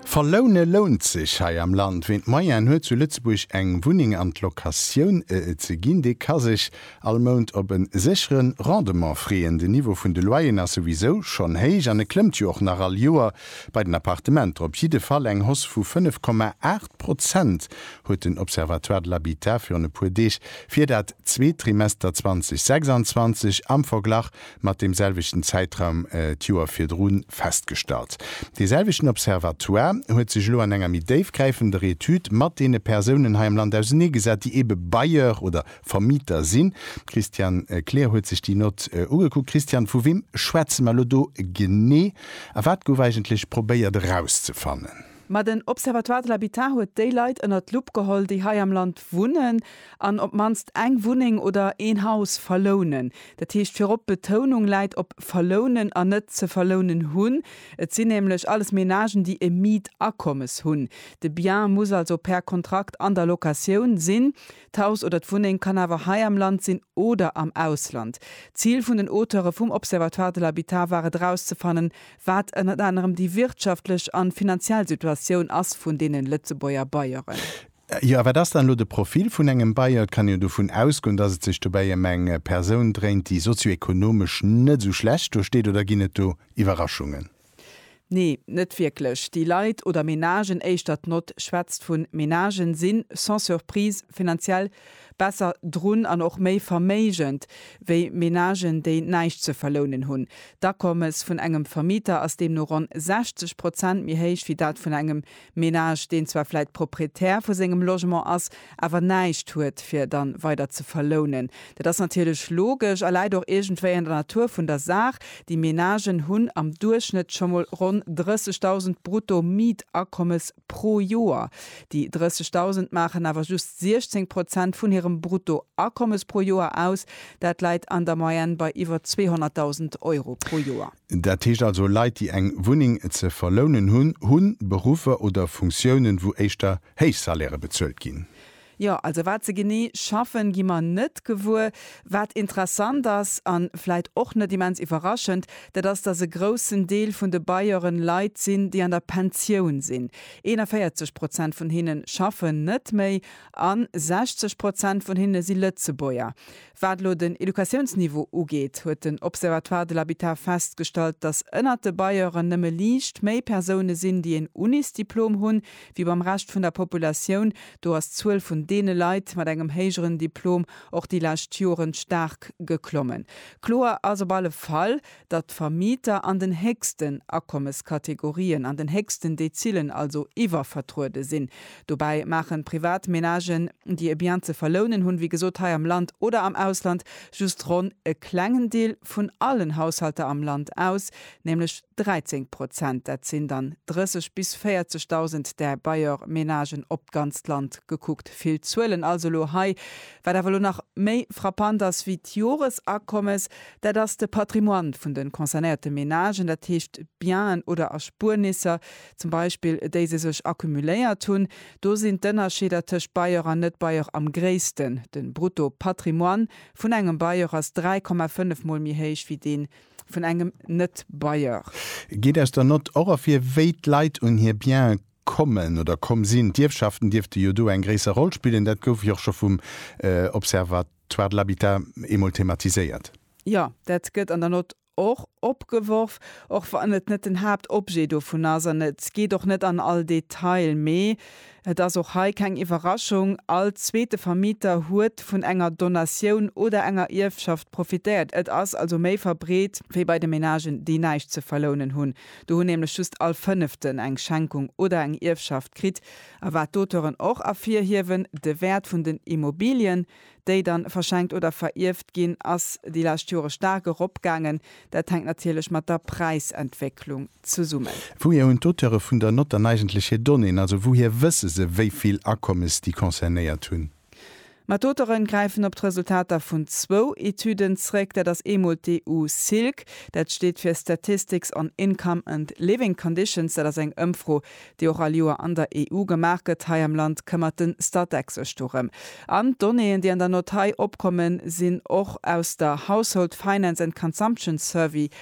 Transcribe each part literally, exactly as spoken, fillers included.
Verlaune lohnt sich hei am Land. Wenn Meier huet zu Lützburg eng Wuning an Lokaoun äh, ze ginn, de ka sich allmont op een sicheren Rendement freeen. De Niveau vun de Loien as sowieso schon héich an e klemmt joch nach all Joer bei den Appartement. Op jede Fall eng Hoss vu fünf Komma acht Prozent huet den Observatoire de l'Habitat fir ne pudeich fir dat zwei Trimester zwanzig sechsundzwanzig am Verglach mat dem selvichten Zeitraum äh, Joer fir Drun festgestart. Die selvichten Observatoire huet sich lo an enger mit Dave greifende Retüd mat dee Personenheimland aus nie gesat, die ebe Bayer oder Vermieter sinn. Christian äh, Claire huet sich die Not äh, ugekuckt. Christian, vu wem schwätze mal do gené, a wat gouf eigentlich probéiert rauszufannen? Ma den Observatoire de l'Habitat huet Daylight ënner d Lupp geholl, die hai am Land wunnen, an ob manst eng Wuning oder een Haus verlonen. Dat hicht fir op Betonung leit op verlonen an net ze verlonen hunn. Et sinn nämlich alles Menagen, die e Mietakommes hunn. De Bien muss also per Kontrakt an der Lokaoun sinn. D'Haus oder d'Wuning kann awer hai am Land sinn oder am Ausland. Ziel vun den Auteure vum Observatoire de l'Habitat war rauszufannen, wat ënner anderem die wirtschaftlech an Finanzialsituation ass vun denen Lützebauer Bayeren. Ja, aber das dann lo de Profil vun engem Bayer kann jo ja davon ausgun, dat es sich dabei eng Person drängt, die sozioökonomisch net so schlecht steht oder ginnet du Überraschungen. Nee, net wirklich. Die Leiit oder Menagen Eichstadt Not schwätzt vun Menagen sinn sans surprise finanziell besser drun an och méi vermeigent, wéi Menagen déi neicht ze verlonen hunn. Da kom es vun engem Vermieter ass dem nur an sechzig Prozent mir héich wie dat vun engem Menage, den zwar vielleicht proprietär vu segem Logement ass, awer neicht huet fir dann weiter ze verlonen. Dat das natürlich logisch, allei doch egentwéi in der Natur vun der Saach, die Menagen hunn am Durchschnitt schon mal rund dreißigtausend brutto Mietakommes pro Joer. Die dreißigtausend machen aber just sechzehn Prozent von ihrem Bruttoakommes pro Joer aus. Dat leit an der Moyenne bei iwwer zweihunderttausend Euro pro Joer. Dat hicht also Leiit, die eng Wuning ze verlonen hunn, hunn Berufe oder Funktionen, wo eichter Heichsaläre bezölt ginn. Ja, also wat ze genie schaffen gi man net gewur, wat interessant das an vielleicht och net immens überraschend, dat das da se großen Deel vun de Bayeren Leiit sinn, die an der Pension sinn. einundvierzig Prozent von hinnen schaffen net méi, an sechzig Prozent von hinnen sie Lützebauer. Wat lo den Edukationsniveau ugeht, huet den Observatoire de l'Habitat festgestellt, dass ënnerte Bayeren nëmme liicht méi Personen sinn, die en Unisdiplom hunn, wie beim Rest vun der Population. Du hast zwölf von dene Leiit mat engem héigeren Diplom och die Lastjoren stark geklommen. Klar also alle Fall, dat Vermieter an den hegsten Akkommeskategorien, an den hegsten Dezielen also iwwer vertruede sinn. Dobei machen Privatmenagen, die e Bianze verlonen hunn, wie gesot am Land oder am Ausland, just rund e klengen Deel vun allen Haushalte am Land aus, nämlich dreizehn Prozent. Dat sind dann dreißig bis vierzigtausend der Bayer Menagen op ganz Land geguckt. Viel zuelen also lo hai, weil da wohl nach méi frappant as wie Joresakkommes, der das de Patrimoine vun den konzernierte Menagen, dat hicht Bien oder a Spurnisser, zum Beispiel de se sech akkumuléiert tun, do sind dennner schedertech Bayer an net Bayer am gréisten. Den Bruttopatrimoine vun engem Bayer as drei Komma fünf mal mi héich wie den vun engem net Bayer. Geht es da not auch fir Weit Leiit und hier bien kommen oder kommen sinn Dirfschaften Dirfte jo du en gräser Rolle spielen, dat gouf joch schon vum äh, Observatoire de l'Habitat emol thematiséiert. Ja, dat gëtt an der Not och opgeworf, och vernet net den Hauptobjet do vun as net. Geht doch net an all Detail mee. Das auch hai kein Überraschung, als zweite Vermieter huet vun enger Donation oder enger Irfschaft profitiert. Et ass also méi verbret wie bei den Menagen, die neicht ze verlonen hunn. Du hun nämlich just all fünften eng Schenkung oder eng Irfschaft krit, aber Dotoren auch afirhiwen de Wert vun den Immobilien, déi dann verschenkt oder verirft gin, ass die Lastjore starke opgangen, dat hängt natürlich mat der Preisentwicklung zu summen. Wo ihr hun Dotere vun der Not an eigentliche Donnen, also woher wësse se wéi viel Akkommes die konzernéiert hunn? Matoren greifen op Resultater vun zwo Etüden zrägt, der das E M O T U Silk, dat steht fir Statistics on Income and Living Conditions, der das eng ëmfro, die auch all Joer an der E U gemerket hai am Land këmmerten Statex-Sturm. An Donnéen, die an der Notei opkommen, sinn och aus der Household Finance and Consumption Survey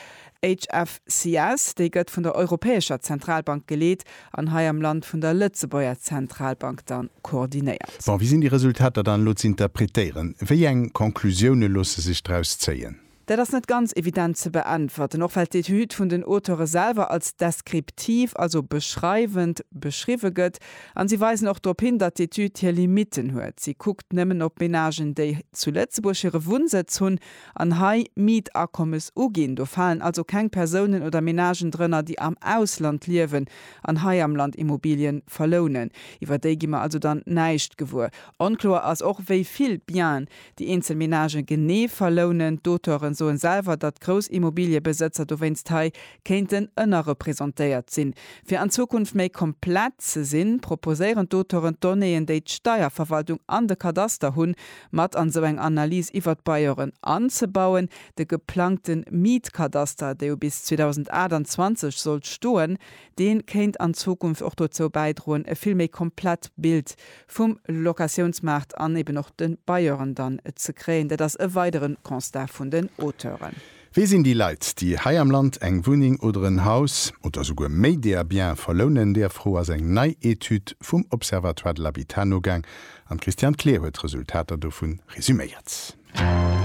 H F C S, déi gëtt vun der Europäescher Zentralbank geleet, an hai am Land vun der Lützebauer Zentralbank dann koordiniert. Bon, wie sind die Resultate dann lo zu interpretieren? Wie eng Konklusioune losse sich draus zeien? Der das net ganz evident zu beantworten. Noch fällt die Hüt von den Autoren selber als deskriptiv, also beschreibend beschrieben gött. Und sie weisen auch darauf hin, dass die Hüt hier Limiten hört. Sie guckt nemmen op Menagen, die zuletzt ihre Wohnsitzung an Hai Mietabkommens ugehen. Da fallen also keine Personen oder Menagen drin, die am Ausland leben, an Hai am Land Immobilien verlohnen. Über die gehen wir also dann nicht geworden. Unklar als auch wie viel Bien die Einzelmenagen genau verlohnen, Autoren so selber, dat Großimmobilienbesitzer do wennst hei kenten ënner repräsentéiert sinn. Für an Zukunft méi komplett ze sinn, proposeieren d'Autoren Donnéien déi d'Steuerverwaltung an de Kadaster hunn, mat an so eng Analyse iwwer Bayieren anzubauen, de geplanten Mietkadaster, der bis zwanzig achtundzwanzig soll stoen, den kennt an Zukunft auch dazu beidrohen, e viel méi komplett Bild vum Lokationsmarkt an eben noch den Bayieren dann ze kreen, der das e weiteren Konstat vun den Autoren. Wie sind die Leiit, die hai am Land eng Wuning oder ein Haus oder sogar Media bien verlonen, der froh as eng Nei-Etude vum Observatoire de l'Habitat no gang an Christian Kleer huet Resultater davon resümiert.